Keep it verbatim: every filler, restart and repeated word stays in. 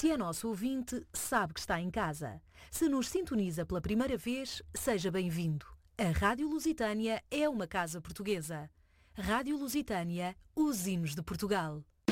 Se é nosso ouvinte, sabe que está em casa. Se nos sintoniza pela primeira vez, seja bem-vindo. A Rádio Lusitânia é uma casa portuguesa. Rádio Lusitânia, os hinos de Portugal.